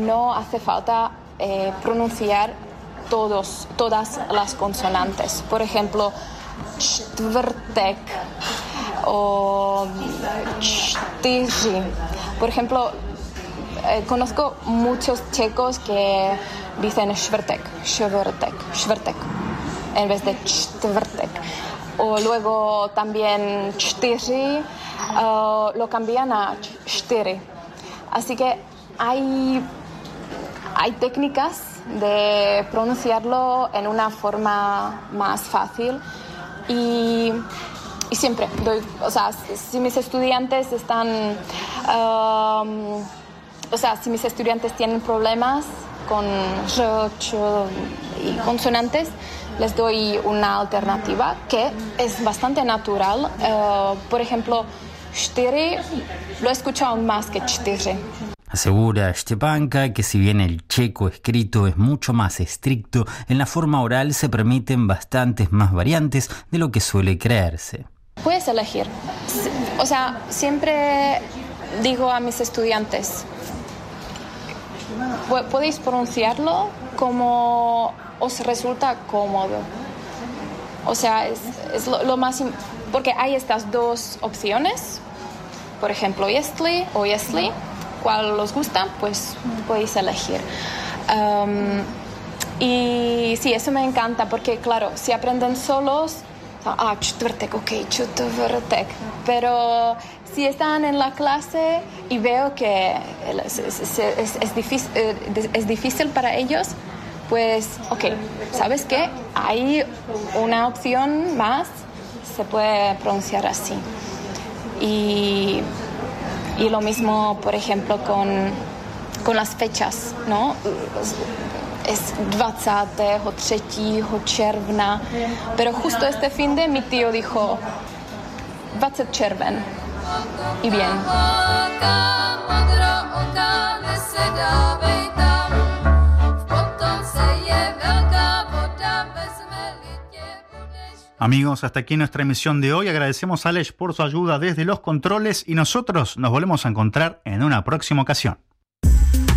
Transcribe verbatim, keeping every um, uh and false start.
no hace falta eh, pronunciar todos, todas las consonantes. Por ejemplo, čtvrtek o čtyři. Por ejemplo, eh, conozco muchos checos que dicen čtvrtek, čtvrtek, čtvrtek, en vez de čtvrtek. O luego también čtyři, uh, lo cambian a čtyři. Así que hay, hay técnicas de pronunciarlo en una forma más fácil y, y siempre doy, o sea, si mis estudiantes están, um, o sea, si mis estudiantes tienen problemas con ch, ch y consonantes, les doy una alternativa que es bastante natural. Uh, por ejemplo, čtyři lo he escuchado más que čtyři. Asegura Štěpánka que si bien el checo escrito es mucho más estricto, en la forma oral se permiten bastantes más variantes de lo que suele creerse. Puedes elegir. O sea, siempre digo a mis estudiantes, podéis pronunciarlo como os resulta cómodo. O sea, es, es lo, lo más... Porque hay estas dos opciones, por ejemplo, jestli o jestli. Cuál os gusta, pues podéis elegir. Um, y sí, eso me encanta, porque claro, si aprenden solos, ah, čtvrtek, ok, čtvrtek. Pero si están en la clase y veo que es, es, es, es, difícil, es difícil para ellos, pues, ok, ¿sabes qué? Hay una opción más, se puede pronunciar así. Y... Y lo mismo, por ejemplo, con, con las fechas, ¿no? Es dvacátého třetího června, pero justo este fin de mi tío dijo dvacátého červen. Y bien. Amigos, hasta aquí nuestra emisión de hoy. Agradecemos a Aleix por su ayuda desde los controles y nosotros nos volvemos a encontrar en una próxima ocasión.